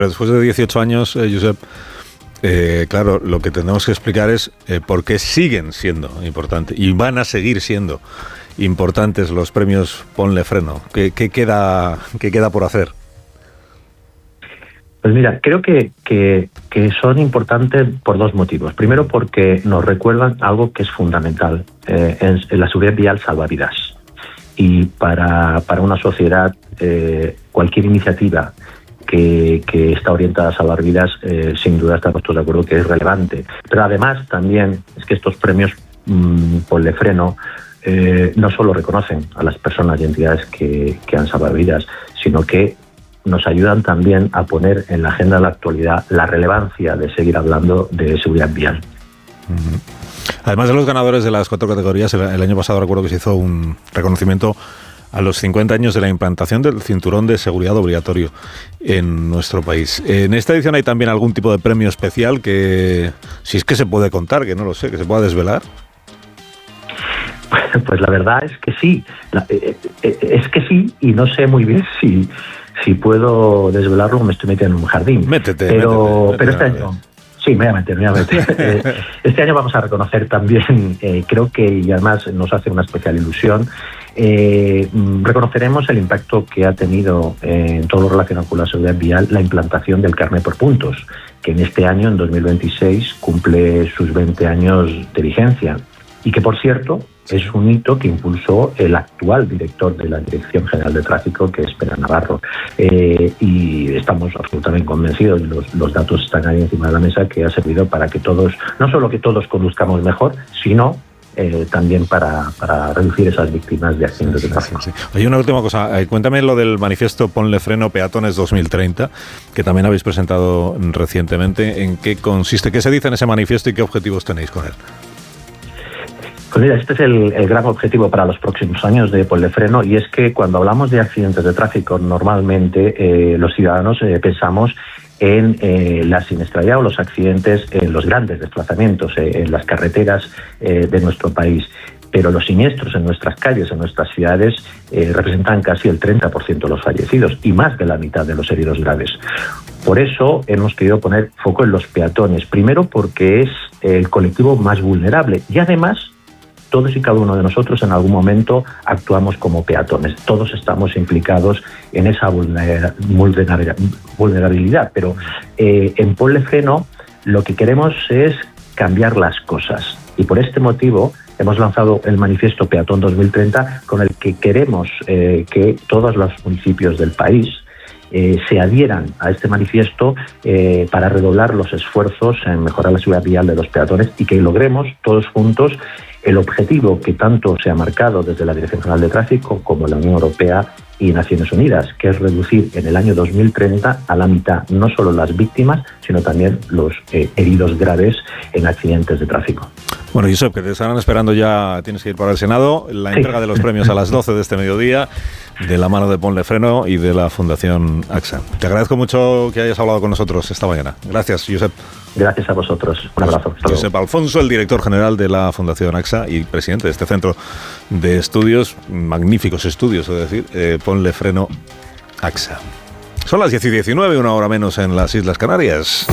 Pero después de 18 años, Josep, claro, lo que tenemos que explicar es por qué siguen siendo importantes y van a seguir siendo importantes los premios Ponle Freno. ¿Qué queda por hacer? Pues mira, creo que son importantes por dos motivos. Primero, porque nos recuerdan algo que es fundamental. En la seguridad vial salva vidas. Y para una sociedad, cualquier iniciativa que está orientada a salvar vidas, sin duda estamos todos de acuerdo que es relevante. Pero además también es que estos premios Ponle Freno no solo reconocen a las personas y entidades que han salvado vidas, sino que nos ayudan también a poner en la agenda de la actualidad la relevancia de seguir hablando de seguridad vial. Además de los ganadores de las 4 categorías, el año pasado recuerdo que se hizo un reconocimiento a los 50 años de la implantación del cinturón de seguridad obligatorio en nuestro país. En esta edición hay también algún tipo de premio especial que, si es que se puede contar, que no lo sé, que se pueda desvelar. Pues la verdad es que sí. Es que sí, y no sé muy bien si puedo desvelarlo o me estoy metiendo en un jardín. Métete, pero este año... Sí, me voy a meter. Este año vamos a reconocer también, creo que, y además nos hace una especial ilusión, reconoceremos el impacto que ha tenido en todo lo relacionado con la seguridad vial la implantación del carné por puntos, que en este año, en 2026, cumple sus 20 años de vigencia. Y que, por cierto, es un hito que impulsó el actual director de la Dirección General de Tráfico, que es Pere Navarro. Y estamos absolutamente convencidos, los datos están ahí encima de la mesa, que ha servido para que todos, no solo que todos conduzcamos mejor, sino también para reducir esas víctimas de accidentes de tráfico. Sí. Oye, una última cosa, cuéntame lo del manifiesto Ponle Freno Peatones 2030, que también habéis presentado recientemente. ¿En qué consiste? ¿Qué se dice en ese manifiesto y qué objetivos tenéis con él? Pues mira, este es el gran objetivo para los próximos años de Ponle Freno, y es que cuando hablamos de accidentes de tráfico, normalmente los ciudadanos pensamos en la siniestralidad o los accidentes en los grandes desplazamientos, en las carreteras de nuestro país. Pero los siniestros en nuestras calles, en nuestras ciudades, representan casi el 30% de los fallecidos y más de la mitad de los heridos graves. Por eso hemos querido poner foco en los peatones. Primero porque es el colectivo más vulnerable y además todos y cada uno de nosotros en algún momento actuamos como peatones. Todos estamos implicados en esa vulnerabilidad. Pero en Ponle Freno lo que queremos es cambiar las cosas. Y por este motivo hemos lanzado el manifiesto Peatón 2030, con el que queremos que todos los municipios del país se adhieran a este manifiesto para redoblar los esfuerzos en mejorar la seguridad vial de los peatones y que logremos todos juntos el objetivo que tanto se ha marcado desde la Dirección General de Tráfico como la Unión Europea y Naciones Unidas, que es reducir en el año 2030 a la mitad no solo las víctimas, sino también los heridos graves en accidentes de tráfico. Bueno, Josep, que te estarán esperando ya, tienes que ir para el Senado, la entrega de los premios a las 12 de este mediodía, de la mano de Ponle Freno y de la Fundación AXA. Te agradezco mucho que hayas hablado con nosotros esta mañana. Gracias, Josep. Gracias a vosotros. Un abrazo. Josep Alfonso, el director general de la Fundación AXA y presidente de este centro de estudios, magníficos estudios, es decir, Ponle Freno AXA. Son las 10:19, una hora menos en las Islas Canarias.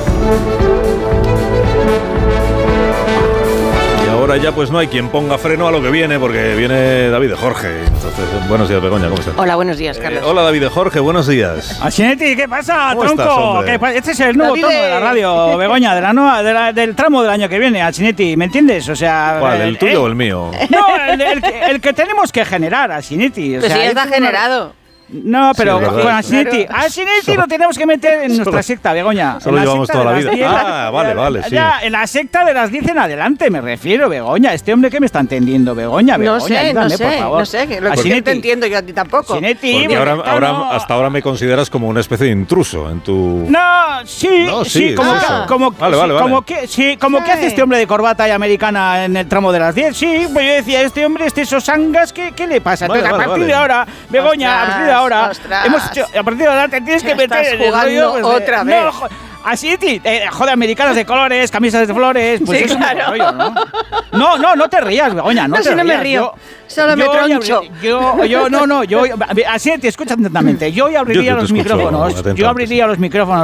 Ahora ya pues no hay quien ponga freno a lo que viene, porque viene David de Jorge. Entonces, buenos días, Begoña, ¿cómo estás? Hola, buenos días, Carlos. Hola, David de Jorge, buenos días. Asinetti, ¿qué pasa, ¿Cómo tronco? estás, Este es el nuevo David. tono de la radio, Begoña, del tramo del año que viene, Asinetti, ¿me entiendes? O sea, ¿Cuál, el tuyo o el mío? No, el que tenemos que generar, Asinetti. Pues sí, ya está generado. No, pero Sí, es verdad. con Asinetti. Claro. Asinetti lo tenemos que meter en nuestra secta, Begoña. Solo En la llevamos secta toda la de las vida. 10. Ah, vale, sí. Ya, en la secta de las 10 en adelante, me refiero, Begoña. Este hombre que me está entendiendo, Begoña. No sé, ayúdame, por favor. no sé, que lo que Asinetti. no te entiendo yo a ti tampoco. Asinetti, Porque porque no- hasta ahora me consideras como una especie de intruso en tu... No, sí, No, sí, sí, como, es que, eso. como, Vale, sí, vale. como que, sí, como que hace este hombre de corbata y americana en el tramo de las 10. Sí, pues yo decía, este hombre, Sosangas, ¿qué le pasa? Vale, Entonces, vale, a partir vale. de ahora, Begoña, a partir de ahora, Ostras. hemos hecho, a partir de ahora te tienes que Estás meter en el jugando rollo, pues, otra vez. No, así, joder, americanas de colores, camisas de flores, pues Sí, eso claro. es un rollo, ¿no? No te rías, Begoña, no No, te si no me rías. río, solo me troncho. Así te escucha atentamente. Yo hoy abriría Yo te los escucho micrófonos. atento. Yo abriría los micrófonos